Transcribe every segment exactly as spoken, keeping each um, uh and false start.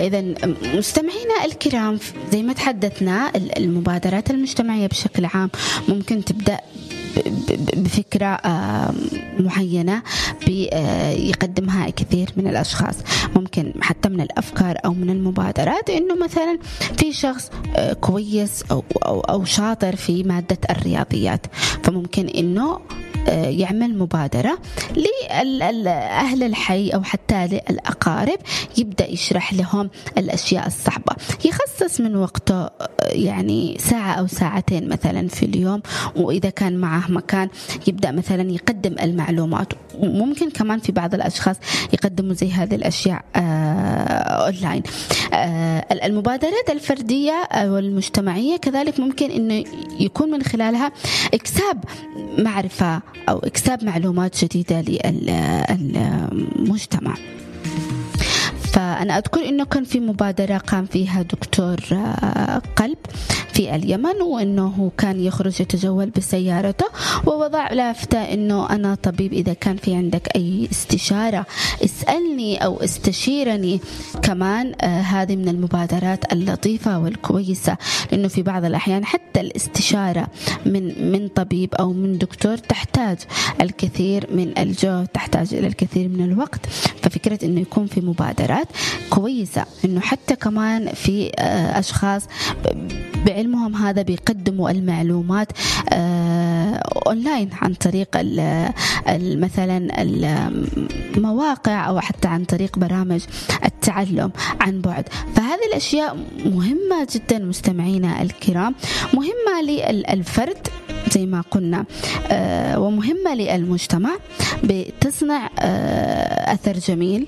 إذا مستمعينا الكرام، زي ما تحدثنا المبادرات المجتمعية بشكل عام ممكن تبدأ بفكرة معينة يقدمها كثير من الأشخاص. ممكن حتى من الأفكار أو من المبادرات إنه مثلا في شخص كويس أو, أو, أو شاطر في مادة الرياضيات، فممكن إنه يعمل مبادرة لأهل الحي أو حتى للأقارب، يبدأ يشرح لهم الأشياء الصعبة، يخصص من وقته يعني ساعة أو ساعتين مثلا في اليوم، وإذا كان معه مكان يبدأ مثلا يقدم المعلومات. ممكن كمان في بعض الأشخاص يقدموا زي هذه الأشياء أونلاين. المبادرات الفردية والمجتمعية كذلك ممكن إنه يكون من خلالها إكساب معرفة أو إكساب معلومات جديدة للمجتمع. فأنا أذكر إنه كان في مبادرة قام فيها دكتور قلب في اليمن، وإنه كان يخرج يتجول بسيارته ووضع لافتة إنه أنا طبيب، إذا كان في عندك أي استشارة اسألني أو استشيرني. كمان آه هذه من المبادرات اللطيفة والكويسة، لأنه في بعض الأحيان حتى الاستشارة من من طبيب أو من دكتور تحتاج الكثير من الجهد، تحتاج إلى الكثير من الوقت. ففكرة إنه يكون في مبادرات كويسة، إنه حتى كمان في آه أشخاص بعلمهم هذا بيقدموا المعلومات آه أونلاين عن طريق مثلا المواقع أو حتى عن طريق برامج التعلم عن بعد. فهذه الأشياء مهمة جدا مستمعينا الكرام، مهمة للفرد زي ما قلنا آه ومهمة للمجتمع، بتصنع آه أثر جميل،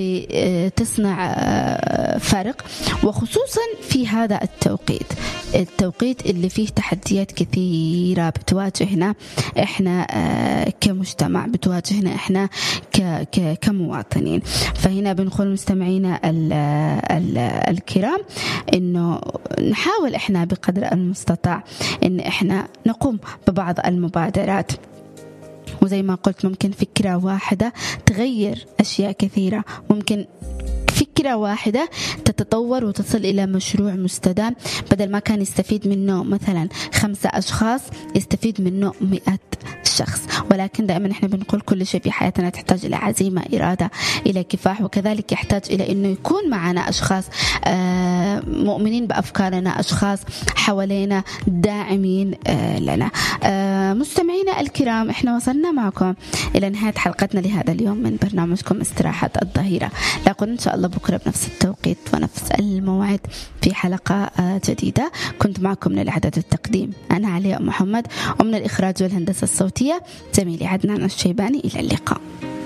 بتصنع آه فرق، وخصوصا في هذا التوقيت التوقيت اللي فيه تحديات كثيرة بتواجهنا إحنا آه كمجتمع، بتواجهنا إحنا كمواطنين. فهنا بنقول مستمعينا ال ال الكرام إنه نحاول إحنا بقدر المستطاع إن إحنا نقوم ببعض المبادرات، وزي ما قلت ممكن فكرة واحدة تغير أشياء كثيرة، ممكن فكرة واحدة تتطور وتصل إلى مشروع مستدام، بدل ما كان يستفيد منه مثلا خمسة أشخاص يستفيد منه مئة شخص. ولكن دائما احنا بنقول كل شيء في حياتنا تحتاج إلى عزيمة، إرادة، إلى كفاح، وكذلك يحتاج إلى أنه يكون معنا أشخاص مؤمنين بأفكارنا، أشخاص حوالينا داعمين لنا. مستمعينا الكرام، احنا وصلنا معكم إلى نهاية حلقتنا لهذا اليوم من برنامجكم استراحة الظهيرة. لكن إن شاء الله بكرة بنفس التوقيت ونفس الموعد في حلقة جديدة. كنت معكم من الإعداد والتقديم أنا علياء محمد، ومن الإخراج والهندسة الصوتية زميلي عدنان الشيباني. إلى اللقاء.